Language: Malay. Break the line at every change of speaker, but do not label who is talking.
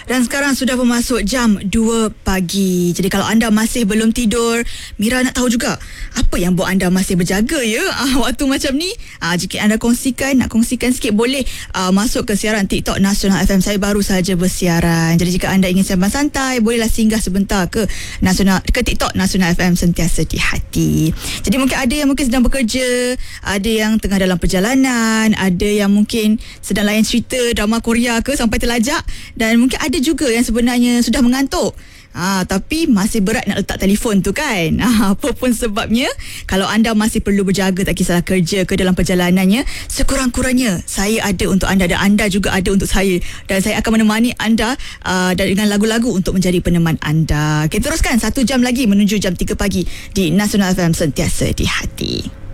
Dan sekarang sudah bermasuk jam 2 pagi. Jadi kalau anda masih belum tidur, Mira nak tahu juga apa yang buat anda masih berjaga ya waktu macam ni. Jika anda nak kongsikan sikit, boleh masuk ke siaran TikTok Nasional FM. Saya baru saja bersiaran. Jadi jika anda ingin sembang santai, bolehlah singgah sebentar ke TikTok Nasional FM, sentiasa di hati. Jadi mungkin ada yang sedang bekerja, ada yang tengah dalam perjalanan, ada yang mungkin sedang layan cerita drama Korea ke sampai terlajak, dan mungkin ada juga yang sebenarnya sudah mengantuk. Tapi masih berat nak letak telefon tu kan. Apa pun sebabnya, kalau anda masih perlu berjaga, tak kisahlah kerja ke dalam perjalanannya, sekurang-kurangnya saya ada untuk anda dan anda juga ada untuk saya. Dan saya akan menemani anda dengan lagu-lagu untuk menjadi peneman anda. Kita teruskan 1 jam lagi menuju jam 3 pagi di Nasional FM, sentiasa di hati.